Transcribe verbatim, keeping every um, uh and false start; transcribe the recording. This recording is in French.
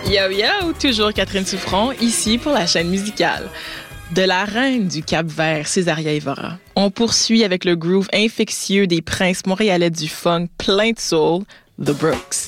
Yo yo, toujours Catherine Souffron, ici pour la chaîne musicale. De la reine du Cap-Vert, Césaria Évora, on poursuit avec le groove infectieux des princes montréalais du funk plein de soul, The Brooks.